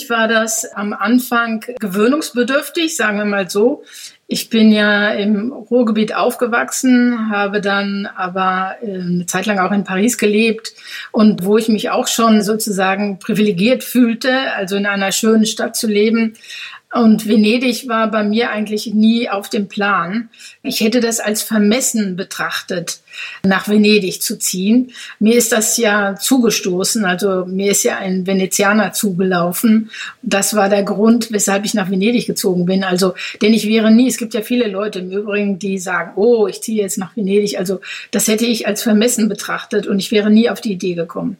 Venedig war das am Anfang gewöhnungsbedürftig, sagen wir mal so. Ich bin ja im Ruhrgebiet aufgewachsen, habe dann aber eine Zeit lang auch in Paris gelebt und wo ich mich auch schon sozusagen privilegiert fühlte, also in einer schönen Stadt zu leben. Und Venedig war bei mir eigentlich nie auf dem Plan. Ich hätte das als vermessen betrachtet, nach Venedig zu ziehen. Mir ist das ja zugestoßen, also mir ist ja ein Venezianer zugelaufen. Das war der Grund, weshalb ich nach Venedig gezogen bin. Also, denn ich wäre nie, es gibt ja viele Leute im Übrigen, die sagen, oh, ich ziehe jetzt nach Venedig. Also das hätte ich als vermessen betrachtet und ich wäre nie auf die Idee gekommen.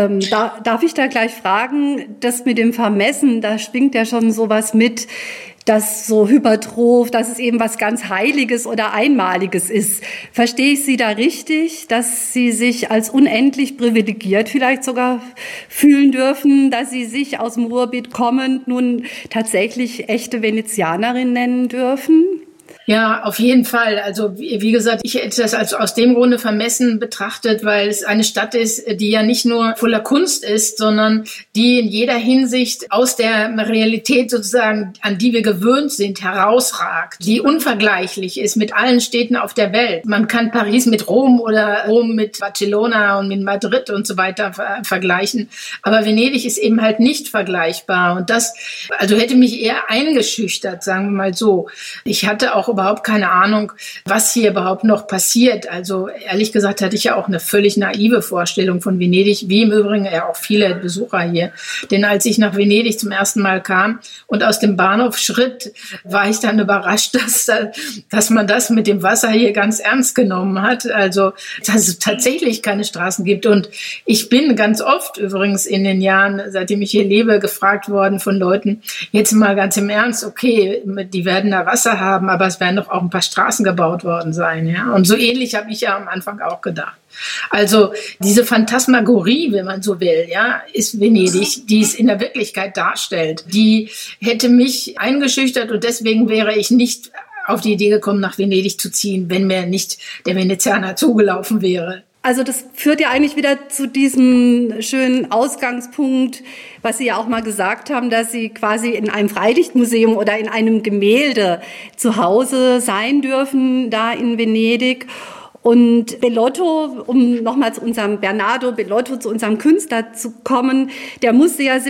Darf ich da gleich fragen, das mit dem Vermessen, da schwingt ja schon sowas mit, das so hypertroph, dass es eben was ganz Heiliges oder Einmaliges ist. Verstehe ich Sie da richtig, dass Sie sich als unendlich privilegiert vielleicht sogar fühlen dürfen, dass Sie sich aus dem Ruhrgebiet kommend nun tatsächlich echte Venezianerin nennen dürfen? Ja, auf jeden Fall. Also wie gesagt, ich hätte das also aus dem Grunde vermessen betrachtet, weil es eine Stadt ist, die ja nicht nur voller Kunst ist, sondern die in jeder Hinsicht aus der Realität sozusagen, an die wir gewöhnt sind, herausragt, die unvergleichlich ist mit allen Städten auf der Welt. Man kann Paris mit Rom oder Rom mit Barcelona und mit Madrid und so weiter vergleichen. Aber Venedig ist eben halt nicht vergleichbar. Und das, also hätte mich eher eingeschüchtert, sagen wir mal so. Ich hatte auch überhaupt keine Ahnung, was hier überhaupt noch passiert. Also ehrlich gesagt hatte ich ja auch eine völlig naive Vorstellung von Venedig, wie im Übrigen ja auch viele Besucher hier. Denn als ich nach Venedig zum ersten Mal kam und aus dem Bahnhof schritt, war ich dann überrascht, dass man das mit dem Wasser hier ganz ernst genommen hat. Also dass es tatsächlich keine Straßen gibt. Und ich bin ganz oft übrigens in den Jahren, seitdem ich hier lebe, gefragt worden von Leuten, jetzt mal ganz im Ernst, okay, die werden da Wasser haben, aber es werden doch auch ein paar Straßen gebaut worden sein. Ja? Und so ähnlich habe ich ja am Anfang auch gedacht. Also diese Phantasmagorie, wenn man so will, ja, ist Venedig, die es in der Wirklichkeit darstellt. Die hätte mich eingeschüchtert und deswegen wäre ich nicht auf die Idee gekommen, nach Venedig zu ziehen, wenn mir nicht der Venezianer zugelaufen wäre. Also das führt ja eigentlich wieder zu diesem schönen Ausgangspunkt, was Sie ja auch mal gesagt haben, dass Sie quasi in einem Freilichtmuseum oder in einem Gemälde zu Hause sein dürfen, da in Venedig. Und Bellotto, um nochmal zu unserem Bernardo Bellotto, zu unserem Künstler zu kommen, der musste ja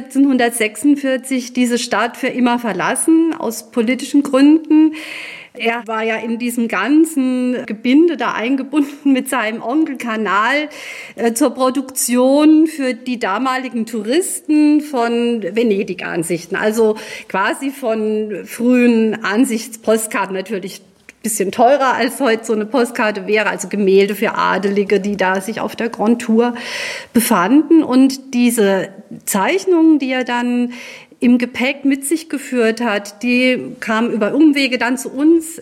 1746 diese Stadt für immer verlassen, aus politischen Gründen. Er war ja in diesem ganzen Gebinde da eingebunden mit seinem Onkel Kanal zur Produktion für die damaligen Touristen von Venedig-Ansichten. Also quasi von frühen Ansichtspostkarten, natürlich ein bisschen teurer als heute so eine Postkarte wäre, also Gemälde für Adelige, die da sich auf der Grand Tour befanden. Und diese Zeichnungen, die er dann im Gepäck mit sich geführt hat, die kamen über Umwege dann zu uns.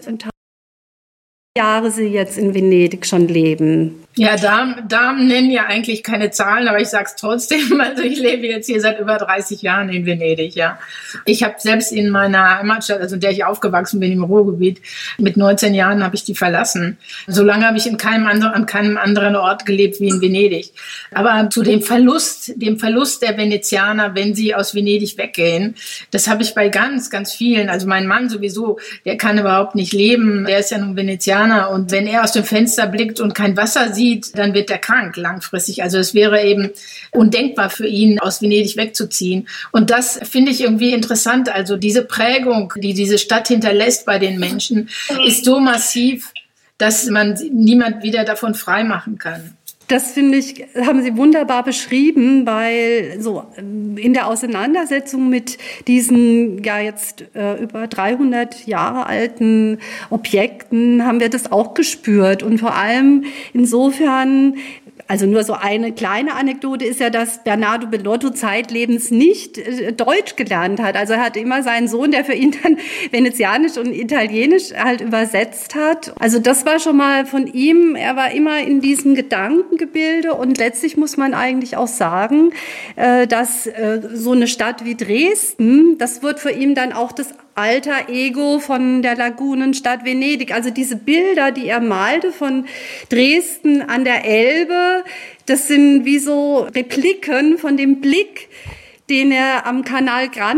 Jahre Sie jetzt in Venedig schon leben. Ja, Damen nennen ja eigentlich keine Zahlen, aber ich sage es trotzdem. Also ich lebe jetzt hier seit über 30 Jahren in Venedig, ja. Ich habe selbst in meiner Heimatstadt, also in der ich aufgewachsen bin, im Ruhrgebiet, mit 19 Jahren habe ich die verlassen. So lange habe ich an keinem anderen Ort gelebt wie in Venedig. Aber zu dem Verlust der Venezianer, wenn sie aus Venedig weggehen, das habe ich bei ganz, ganz vielen. Also mein Mann sowieso, der kann überhaupt nicht leben. Der ist ja nun Venezianer und wenn er aus dem Fenster blickt und kein Wasser sieht, dann wird er krank langfristig. Also es wäre eben undenkbar für ihn, aus Venedig wegzuziehen. Und das finde ich irgendwie interessant. Also diese Prägung, die diese Stadt hinterlässt bei den Menschen, ist so massiv, dass man niemand wieder davon frei machen kann. Das finde ich, haben Sie wunderbar beschrieben, weil so in der Auseinandersetzung mit diesen ja jetzt über 300 Jahre alten Objekten haben wir das auch gespürt und vor allem insofern, also nur so eine kleine Anekdote ist ja, dass Bernardo Bellotto zeitlebens nicht Deutsch gelernt hat. Also er hatte immer seinen Sohn, der für ihn dann Venezianisch und Italienisch halt übersetzt hat. Also das war schon mal von ihm, er war immer in diesem Gedankengebilde und letztlich muss man eigentlich auch sagen, dass so eine Stadt wie Dresden, das wird für ihn dann auch das alter Ego von der Lagunenstadt Venedig. Also diese Bilder, die er malte von Dresden an der Elbe, das sind wie so Repliken von dem Blick, den er am Canal Grande